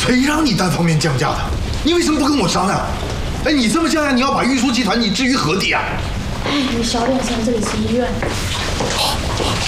谁让你单方面降价的？你为什么不跟我商量？哎，你这么降价，你要把玉书集团你置于何地啊？ 哎，你小点声，这里是医院。 好，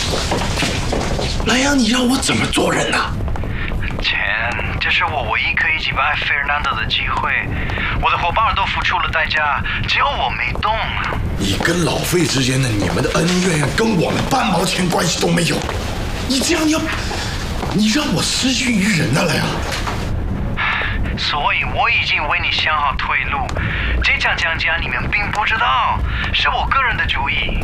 莱阳，你让我怎么做人呢？ 钱，这是我唯一可以击败费尔南德的机会。我的伙伴都付出了代价，只有我没动。 你跟老费之间的你们的恩怨跟我们半毛钱关系都没有。你这样你让我失去于人了呀！ 所以我已经为你想好退路。这场降价你们并不知道，是我个人的主意。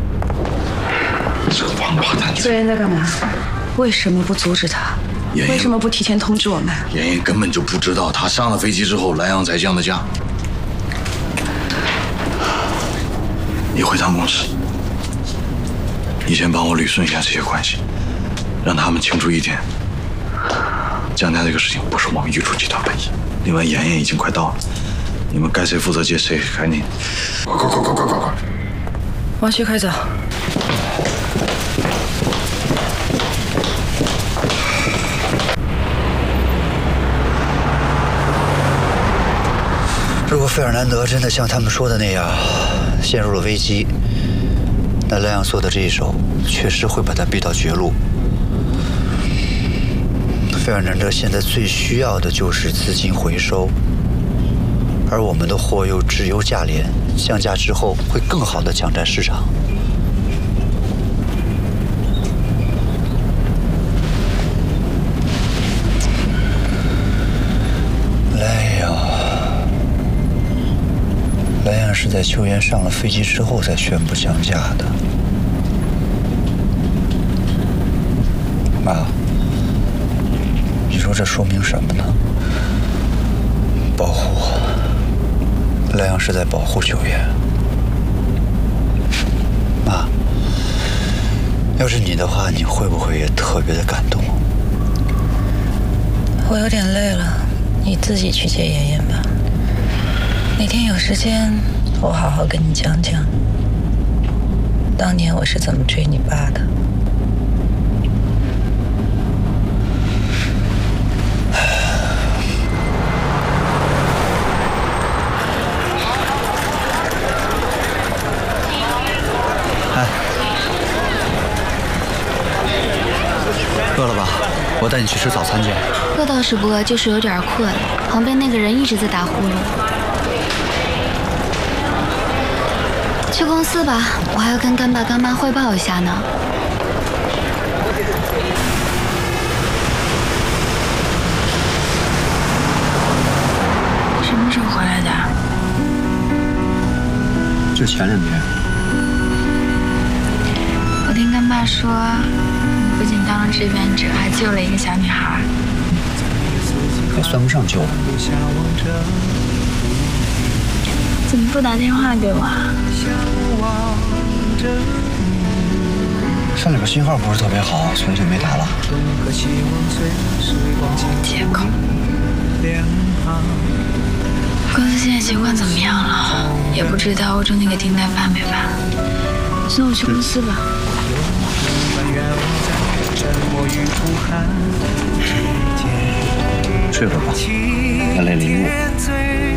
这个王八蛋！ 这人在干嘛？为什么不阻止他？为什么不提前通知我们？ 妍妍根本就不知道，他上了飞机之后，莱阳才降的价。你回趟公司，你先帮我捋顺一下这些关系，让他们清楚一点，降价这个事情不是我们玉书集团本意。另外，妍妍已经快到了，你们该谁负责接谁，赶紧，快！ 王旭，快走！ 如果费尔南德真的像他们说的那样陷入了危机，那莱昂做的这一手确实会把他逼到绝路。费尔南德现在最需要的就是资金回收，而我们的货又质优价廉，降价之后会更好的抢占市场。莱阳是在秋妍上了飞机之后才宣布降价的。妈，你说这说明什么呢？保护我，莱阳是在保护秋妍。妈，要是你的话，你会不会也特别的感动？ 我有点累了，你自己去接妍妍吧。哪天有时间，我好好跟你讲讲，当年我是怎么追你爸的。 哎，饿了吧？我带你去吃早餐去。 饿倒是不饿，就是有点困。旁边那个人一直在打呼噜。去公司吧，我还要跟干爸干妈汇报一下呢。 什么时候回来的？ 就前2天。 我听干爸说，你不仅当了志愿者，还救了一个小女孩。 也算不上救。 怎么不打电话给我啊？ 山里边信号不是特别好，所以就没打了。 借口。公司现在情况怎么样了？也不知道欧洲那个订单发没发。送我去公司吧。 睡会儿吧，要累了一路。